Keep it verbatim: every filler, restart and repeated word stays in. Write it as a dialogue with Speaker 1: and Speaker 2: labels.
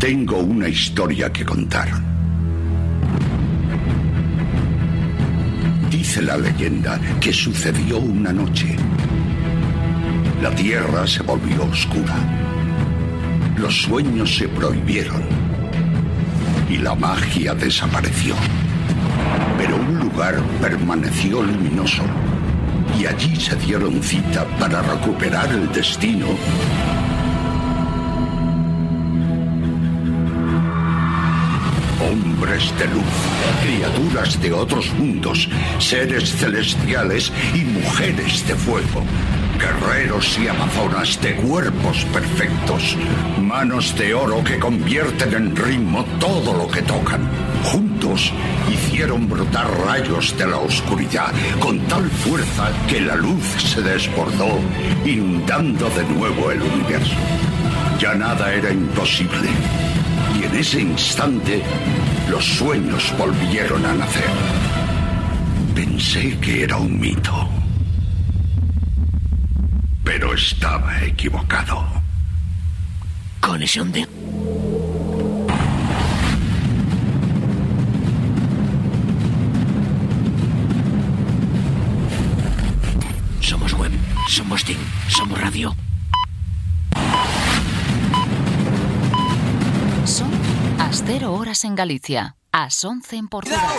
Speaker 1: Tengo una historia que contar. Dice la leyenda que sucedió una noche. La tierra se volvió oscura. Los sueños se prohibieron. Y la magia desapareció. Pero un lugar permaneció luminoso. Y allí se dieron cita para recuperar el destino. Hombres de luz, criaturas de otros mundos, seres celestiales y mujeres de fuego, guerreros y amazonas de cuerpos perfectos, manos de oro que convierten en ritmo todo lo que tocan. Juntos hicieron brotar rayos de la oscuridad con tal fuerza que la luz se desbordó, inundando de nuevo el universo. Ya nada era imposible. Y en ese instante, los sueños volvieron a nacer. Pensé que era un mito. Pero estaba equivocado.
Speaker 2: Conexión de... Somos web, somos team, somos radio.
Speaker 3: Son as cero horas en Galicia, as once en Portugal.